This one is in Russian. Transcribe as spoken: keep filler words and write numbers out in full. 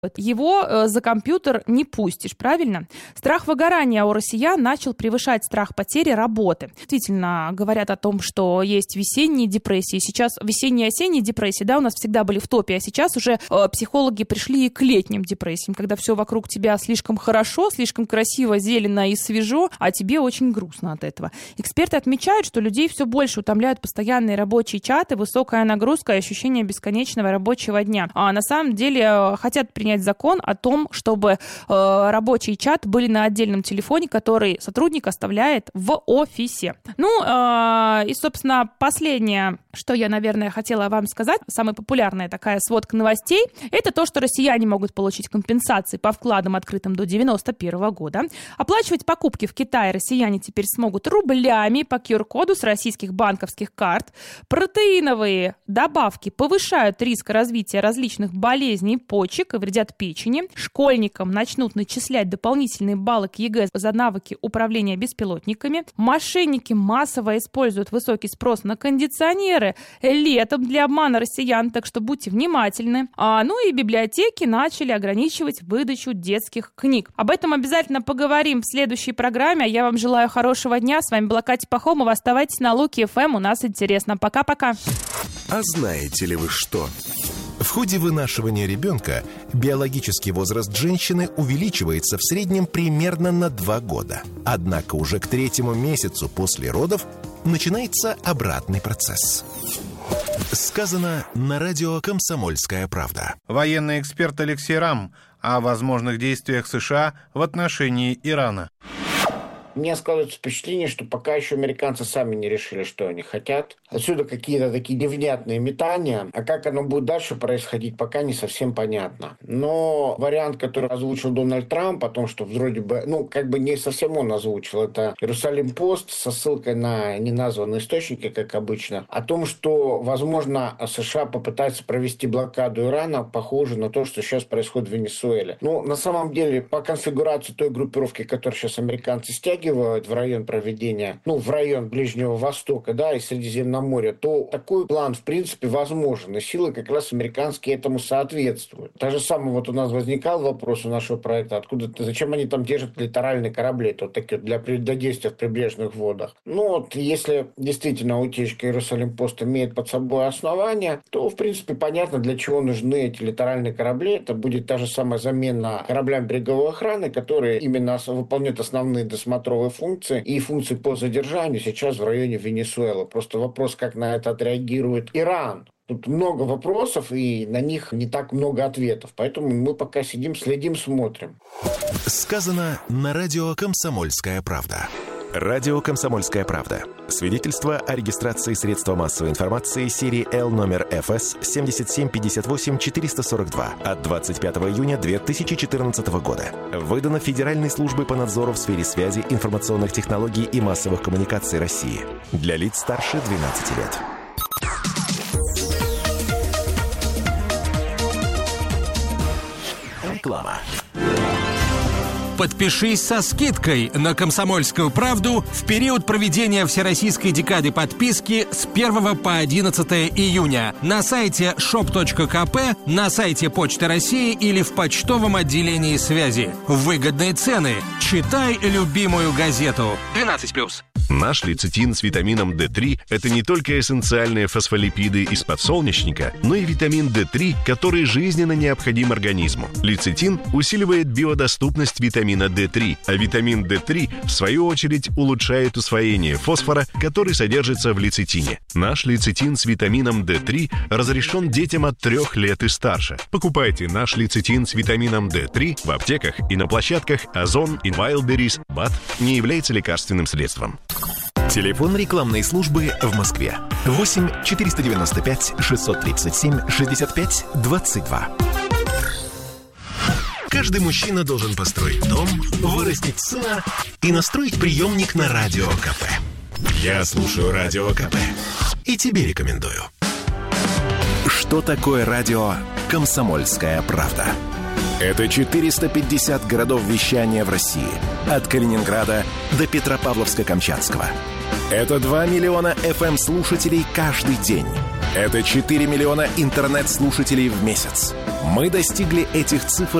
его э, за компьютер не пустишь, правильно? Страх выгорания у россиян начал превышать страх потери работы. Действительно, говорят о том, что есть весенние депрессии. Сейчас весенние и осенние депрессии, да, у нас всегда были в топе, а сейчас уже э, психологи пришли и к летним депрессиям, когда все вокруг тебя слишком хорошо, слишком красиво, зелено и свежо, а тебе очень грустно от этого. Эксперты отмечают, что людей все больше утомляют постоянные рабочие чаты, высокая нагрузка и ощущение бесконечного рабочего дня. А на самом деле э, хотят принять закон о том, чтобы э, рабочий чат были на отдельном телефоне, который сотрудник оставляет в офисе. Ну, э, и, собственно, последнее, что я, наверное, хотела вам сказать, самая популярная такая сводка новостей, это то, что россияне могут получить компенсации по вкладам, открытым до девяносто первого года. Оплачивать покупки в Китае россияне теперь смогут рублями по ку ар-коду с российских банковских карт. Протеиновые добавки повышают риск развития различных болезней почек и вредят печени. Школьникам начнут начислять дополнительные баллы к ЕГЭ за навыки управления беспилотниками. Мошенники массово используют высокий спрос на кондиционеры летом для обмана россиян, так что будьте внимательны. А, ну и библиотеки начали ограничивать выдачу детских книг. Об этом обязательно поговорим в следующей программе. Я вам желаю хорошего дня. С вами была Катя Пахомова. Оставайтесь на Луки эф эм. У нас интересно. Пока-пока. А знаете ли вы что? В ходе вынашивания ребенка биологический возраст женщины увеличивается в среднем примерно на два года. Однако уже к третьему месяцу после родов начинается обратный процесс. Сказано на радио «Комсомольская правда». Военный эксперт Алексей Рам о возможных действиях США в отношении Ирана. У меня складывается впечатление, что пока еще американцы сами не решили, что они хотят. Отсюда какие-то такие невнятные метания. А как оно будет дальше происходить, пока не совсем понятно. Но вариант, который озвучил Дональд Трамп, о том, что вроде бы, ну, как бы не совсем он озвучил, это Иерусалим-Пост со ссылкой на неназванные источники, как обычно, о том, что, возможно, США попытаются провести блокаду Ирана, похоже на то, что сейчас происходит в Венесуэле. Ну, на самом деле, по конфигурации той группировки, которую сейчас американцы стягивают в район проведения, ну, в район Ближнего Востока, да, и Средиземного моря, то такой план, в принципе, возможен. И силы как раз американские этому соответствуют. Так же самое вот у нас возникал вопрос у нашего проекта, откуда, зачем они там держат литеральные корабли, то такие для, для действия в прибрежных водах. Ну, вот, если действительно утечка Иерусалим-Пост имеет под собой основания, то, в принципе, понятно, для чего нужны эти литеральные корабли. Это будет та же самая замена кораблям береговой охраны, которые именно выполняют основные досмотровые функции и функции по задержанию сейчас в районе Венесуэлы. Просто вопрос, как на это отреагирует Иран. Тут много вопросов, и на них не так много ответов. Поэтому мы пока сидим, следим, смотрим. Сказано на радио «Комсомольская правда». Радио «Комсомольская правда». Свидетельство о регистрации средства массовой информации серии Л номер эф эс семь семь пять восемь четыре сорок два от двадцать пятого июня две тысячи четырнадцатого года. Выдано Федеральной службой по надзору в сфере связи, информационных технологий и массовых коммуникаций России. Для лиц старше двенадцати лет. Реклама. Подпишись со скидкой на «Комсомольскую правду» в период проведения Всероссийской декады подписки с первого по одиннадцатое июня на сайте шоп точка ка пэ, на сайте Почты России или в почтовом отделении связи. Выгодные цены. Читай любимую газету. двенадцать плюс. Наш лецитин с витамином дэ три – это не только эссенциальные фосфолипиды из подсолнечника, но и витамин дэ три, который жизненно необходим организму. Лецитин усиливает биодоступность витамина дэ три, а витамин дэ три, в свою очередь, улучшает усвоение фосфора, который содержится в лецитине. Наш лецитин с витамином дэ три разрешен детям от трех лет и старше. Покупайте наш лецитин с витамином дэ три в аптеках и на площадках Озон и Wildberries. БАД не является лекарственным средством. Телефон рекламной службы в Москве. восемь четыреста девяносто пять шестьсот тридцать семь шестьдесят пять двадцать два. Каждый мужчина должен построить дом, вырастить сына и настроить приемник на Радио КП. Я слушаю Радио КП и тебе рекомендую. Что такое радио «Комсомольская правда»? Это четыреста пятьдесят городов вещания в России. От Калининграда до Петропавловска-Камчатского. Это два миллиона эф эм-слушателей каждый день. Это четыре миллиона интернет-слушателей в месяц. Мы достигли этих цифр